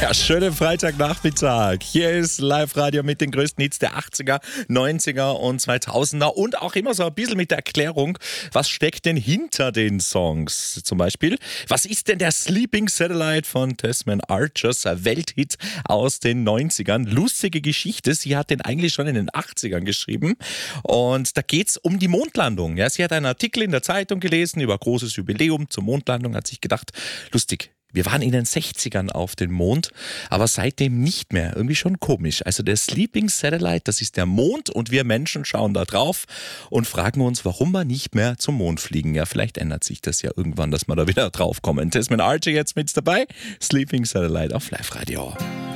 Ja, schönen Freitagnachmittag. Hier ist Live-Radio mit den größten Hits der 80er, 90er und 2000er und auch immer so ein bisschen mit der Erklärung, was steckt denn hinter den Songs? Zum Beispiel, was ist denn der Sleeping Satellite von Desmond Archers, ein Welthit aus den 90ern? Lustige Geschichte, sie hat den eigentlich schon in den 80ern geschrieben und da geht's um die Mondlandung. Ja, sie hat einen Artikel in der Zeitung gelesen über großes Jubiläum zur Mondlandung, hat sich gedacht, lustig. Wir waren in den 60ern auf dem Mond, aber seitdem nicht mehr. Irgendwie schon komisch. Also der Sleeping Satellite, das ist der Mond und wir Menschen schauen da drauf und fragen uns, warum wir nicht mehr zum Mond fliegen. Ja, vielleicht ändert sich das ja irgendwann, dass wir da wieder drauf kommen. Desmond Archer jetzt mit dabei. Sleeping Satellite auf Live-Radio.